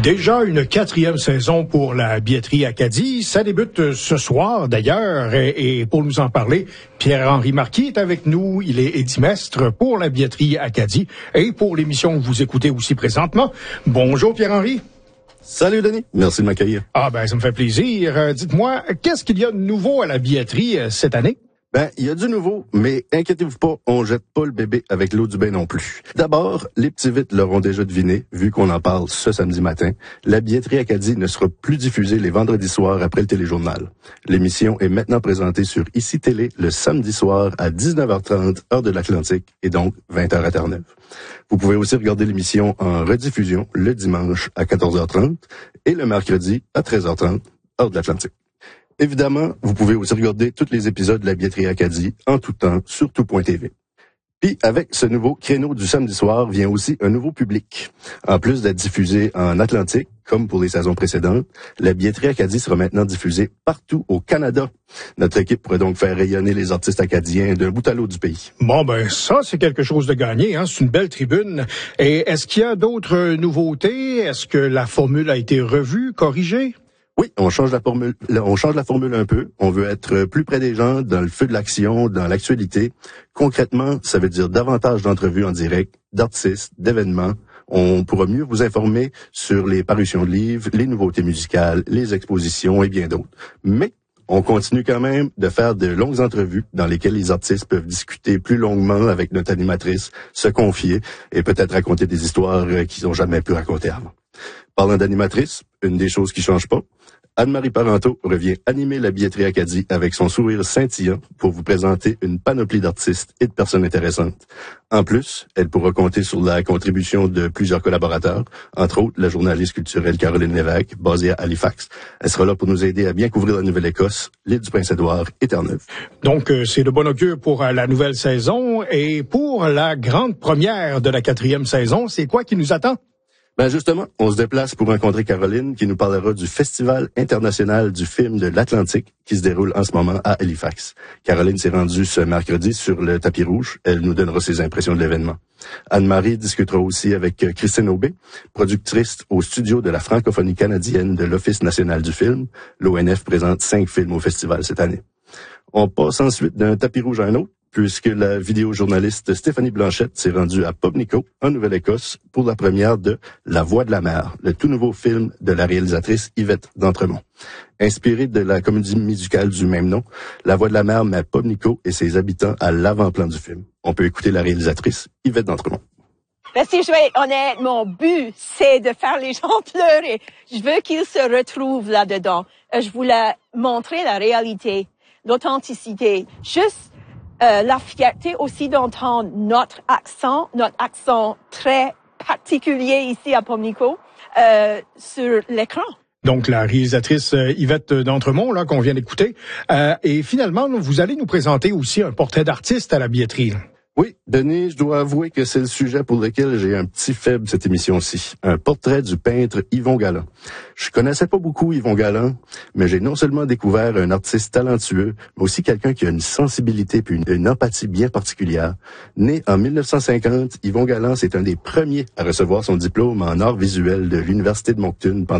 Déjà une 4e saison pour la billetterie Acadie. Ça débute ce soir d'ailleurs. Et pour nous en parler, Pierre-Henri Marquis est avec nous. Il est édimestre pour la billetterie Acadie et pour l'émission que vous écoutez aussi présentement. Bonjour Pierre-Henri. Salut Denis, merci de m'accueillir. Ah ben ça me fait plaisir. Dites-moi, qu'est-ce qu'il y a de nouveau à la billetterie cette année? Il y a du nouveau, mais inquiétez-vous pas, on jette pas le bébé avec l'eau du bain non plus. D'abord, les petits vites l'auront déjà deviné, vu qu'on en parle ce samedi matin. La billetterie Acadie ne sera plus diffusée les vendredis soirs après le téléjournal. L'émission est maintenant présentée sur ICI Télé le samedi soir à 19h30, heure de l'Atlantique, et donc 20h à Terre-Neuve. Vous pouvez aussi regarder l'émission en rediffusion le dimanche à 14h30 et le mercredi à 13h30, heure de l'Atlantique. Évidemment, vous pouvez aussi regarder tous les épisodes de la billetterie Acadie en tout temps sur tout.tv. Puis, avec ce nouveau créneau du samedi soir, vient aussi un nouveau public. En plus d'être diffusé en Atlantique, comme pour les saisons précédentes, la billetterie Acadie sera maintenant diffusée partout au Canada. Notre équipe pourrait donc faire rayonner les artistes acadiens d'un bout à l'autre du pays. Bon, ben ça, c'est quelque chose de gagné, hein. C'est une belle tribune. Et est-ce qu'il y a d'autres nouveautés? Est-ce que la formule a été revue, corrigée? Oui, on change la formule un peu. On veut être plus près des gens, dans le feu de l'action, dans l'actualité. Concrètement, ça veut dire davantage d'entrevues en direct, d'artistes, d'événements. On pourra mieux vous informer sur les parutions de livres, les nouveautés musicales, les expositions et bien d'autres. Mais on continue quand même de faire de longues entrevues dans lesquelles les artistes peuvent discuter plus longuement avec notre animatrice, se confier et peut-être raconter des histoires qu'ils n'ont jamais pu raconter avant. Parlant d'animatrice, une des choses qui change pas, Anne-Marie Parenteau revient animer la billetterie Acadie avec son sourire scintillant pour vous présenter une panoplie d'artistes et de personnes intéressantes. En plus, elle pourra compter sur la contribution de plusieurs collaborateurs, entre autres la journaliste culturelle Caroline Lévesque, basée à Halifax. Elle sera là pour nous aider à bien couvrir la Nouvelle-Écosse, l'île du Prince-Édouard et Terre-Neuve. Donc, c'est de bon augure pour la nouvelle saison et pour la grande première de la 4e saison. C'est quoi qui nous attend? Justement, on se déplace pour rencontrer Caroline qui nous parlera du Festival international du film de l'Atlantique qui se déroule en ce moment à Halifax. Caroline s'est rendue ce mercredi sur le tapis rouge. Elle nous donnera ses impressions de l'événement. Anne-Marie discutera aussi avec Christine Aubé, productrice au studio de la francophonie canadienne de l'Office national du film. L'ONF présente 5 films au festival cette année. On passe ensuite d'un tapis rouge à un autre, puisque la vidéojournaliste Stéphanie Blanchette s'est rendue à Pubnico, en Nouvelle-Écosse, pour la première de La Voix de la mer, le tout nouveau film de la réalisatrice Yvette d'Entremont. Inspiré de la comédie musicale du même nom, La Voix de la mer met Pubnico et ses habitants à l'avant-plan du film. On peut écouter la réalisatrice Yvette d'Entremont. Si je vais être honnête, mon but, c'est de faire les gens pleurer. Je veux qu'ils se retrouvent là-dedans. Je voulais montrer la réalité, l'authenticité, juste la fierté aussi d'entendre notre accent très particulier ici à Pubnico, sur l'écran. Donc, la réalisatrice Yvette d'Entremont, là, qu'on vient d'écouter. Et finalement, vous allez nous présenter aussi un portrait d'artiste à la billetterie. Oui, Denis, je dois avouer que c'est le sujet pour lequel j'ai un petit faible cette émission-ci. Un portrait du peintre Yvon Galland. Je connaissais pas beaucoup Yvon Galland, mais j'ai non seulement découvert un artiste talentueux, mais aussi quelqu'un qui a une sensibilité puis une empathie bien particulière. Né en 1950, Yvon Galland, c'est un des premiers à recevoir son diplôme en art visuel de l'Université de Moncton pendant